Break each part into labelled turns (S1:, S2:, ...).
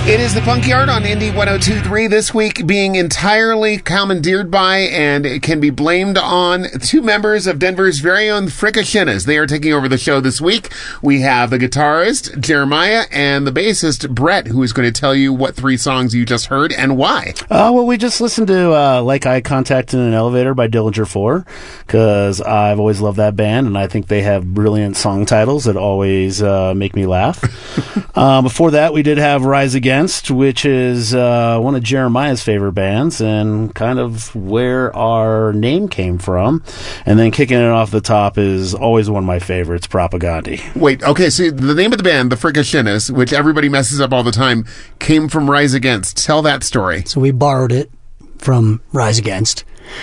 S1: It is the Punk Yard on Indie 102.3 this week being entirely commandeered by and it can be blamed on two members of Denver's very own Fricashinas. They are taking over the show this week. We have the guitarist, Jeremiah, and the bassist, Brett, who is going to tell you what three songs you just heard and why.
S2: Well, we just listened to Like Eye Contact in an Elevator by Dillinger 4, because I've always loved that band, and I think they have brilliant song titles that always make me laugh. Before that, we did have Rise Against, which is one of Jeremiah's favorite bands and kind of where our name came from. And then kicking it off the top is always one of my favorites, Propagandhi.
S1: Wait, okay, so the name of the band, the Fricashinas, which everybody messes up all the time, came from Rise Against. Tell that story.
S3: So we borrowed it from Rise Against.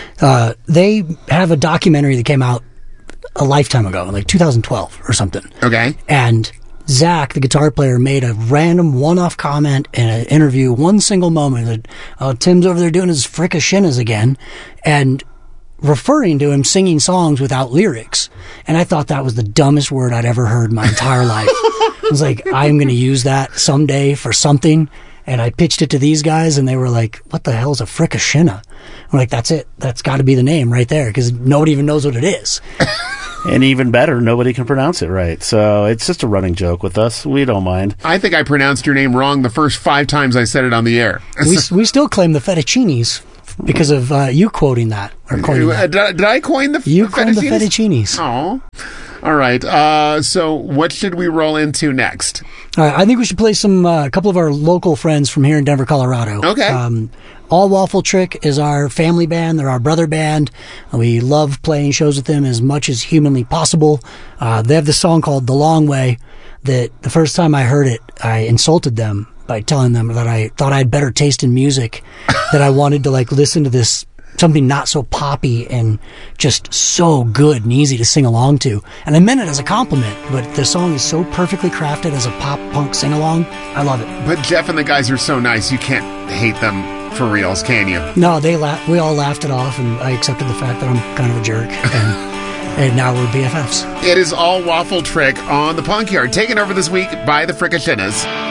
S3: They have a documentary that came out a lifetime ago, like 2012 or something.
S1: Okay.
S3: And Zach, the guitar player, made a random one-off comment in an interview, one single moment that Tim's over there doing his Fricashinas again, and referring to him singing songs without lyrics. And I thought that was the dumbest word I'd ever heard in my entire life. I was like, I'm going to use that someday for something. And I pitched it to these guys, and they were like, what the hell's a Fricashina? I'm like, that's it. That's got to be the name right there, because nobody even knows what it is.
S2: And even better, nobody can pronounce it right. So it's just a running joke with us. We don't mind.
S1: I think I pronounced your name wrong the first 5 times I said it on the air.
S3: We still claim the fettuccinis because of you quoting that. Or coining that.
S1: Did I coin the
S3: You coined the fettuccinis.
S1: Oh. All right. So what should we roll into next?
S3: All right. I think we should play a couple of our local friends from here in Denver, Colorado.
S1: Okay.
S3: All Waffle Trick is our family band. They're our brother band. We love playing shows with them as much as humanly possible. They have this song called The Long Way that the first time I heard it, I insulted them by telling them that I thought I had better taste in music, that I wanted to listen to this something not so poppy and just so good and easy to sing along to. And I meant it as a compliment, but the song is so perfectly crafted as a pop punk sing-along. I love it.
S1: But Jeff and the guys are so nice, you can't hate them for reals, can you?
S3: No, we all laughed it off, and I accepted the fact that I'm kind of a jerk, and now we're BFFs.
S1: It is All Waffle Trick on the Punk Yard, taken over this week by the Fricashinas.